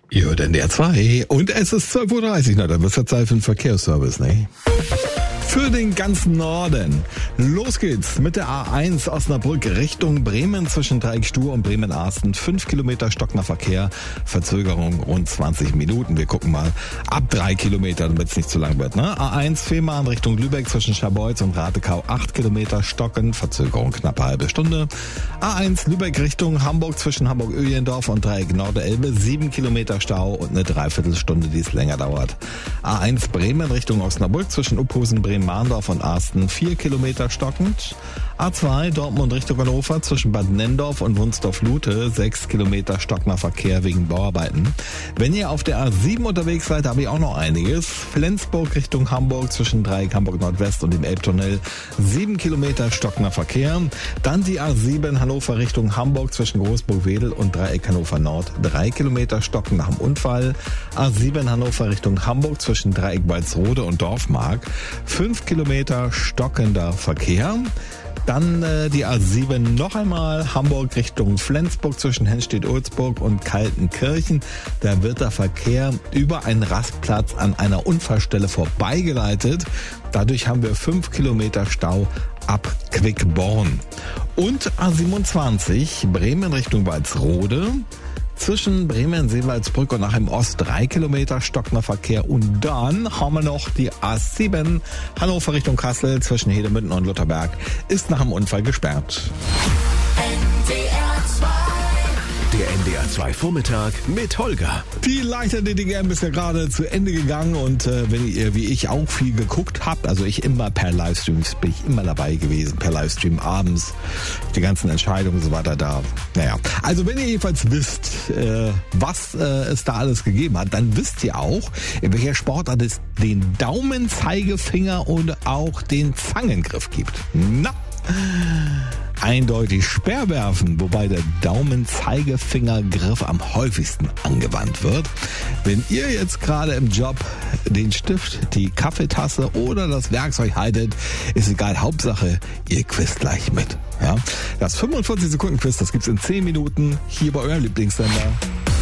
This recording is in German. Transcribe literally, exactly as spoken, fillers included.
Ihr hört N D R zwei und es ist zwölf Uhr dreißig, na dann wird es ja Zeit für den Verkehrsservice, ne? Für den ganzen Norden. Los geht's mit der A eins Osnabrück Richtung Bremen zwischen Dreieckstuhr und Bremen-Arsten. Fünf Kilometer stockender Verkehr, Verzögerung rund zwanzig Minuten. Wir gucken mal ab drei Kilometer, damit es nicht zu lang wird. Ne? A eins Fehmarn Richtung Lübeck zwischen Scharbeutz und Ratekau. Acht Kilometer stocken, Verzögerung knappe halbe Stunde. A eins Lübeck Richtung Hamburg zwischen Hamburg-Öhlendorf und Dreieck Norderelbe. Sieben Kilometer Stau und eine Dreiviertelstunde, die es länger dauert. A eins Bremen Richtung Osnabrück zwischen Uphusen, Bremen Mahndorf und Arsten, vier Kilometer stockend. A zwei Dortmund Richtung Hannover zwischen Bad Nenndorf und Wunsdorf-Lute, sechs Kilometer stockender Verkehr wegen Bauarbeiten. Wenn ihr auf der A sieben unterwegs seid, habe ich auch noch einiges. Flensburg Richtung Hamburg zwischen Dreieck Hamburg Nordwest und dem Elbtunnel, sieben Kilometer stockender Verkehr. Dann die A sieben Hannover Richtung Hamburg zwischen Großburg-Wedel und Dreieck Hannover Nord, drei Kilometer stocken nach dem Unfall. A sieben Hannover Richtung Hamburg zwischen Dreieck Walsrode und Dorfmark, fünf Kilometer stockender Verkehr. Dann äh, die A sieben noch einmal Hamburg Richtung Flensburg zwischen Hennstedt-Ulzburg und Kaltenkirchen. Da wird der Verkehr über einen Rastplatz an einer Unfallstelle vorbeigeleitet. Dadurch haben wir fünf Kilometer Stau ab Quickborn. Und A siebenundzwanzig Bremen Richtung Walsrode. Zwischen Bremen, Seewaldsbrück und Nachim Ost drei Kilometer stockender Verkehr. Und dann haben wir noch die A sieben Hannover Richtung Kassel zwischen Hedemünden und Lutherberg. Ist nach dem Unfall gesperrt. Der N D R zwei Vormittag mit Holger. Die Leichtathletik ist ja gerade zu Ende gegangen und äh, wenn ihr wie ich auch viel geguckt habt, also ich immer per Livestream, bin ich immer dabei gewesen, per Livestream abends, die ganzen Entscheidungen und so weiter da. Naja, also wenn ihr jedenfalls wisst, äh, was äh, es da alles gegeben hat, dann wisst ihr auch, in welcher Sportart es den Daumenzeigefinger und auch den Zangengriff gibt. Na? Eindeutig Speerwerfen, wobei der Daumenzeigefingergriff am häufigsten angewandt wird. Wenn ihr jetzt gerade im Job den Stift, die Kaffeetasse oder das Werkzeug haltet, ist egal, Hauptsache, ihr quizt gleich mit. Ja? Das fünfundvierzig Sekunden Quiz, das gibt's in zehn Minuten hier bei eurem Lieblingssender.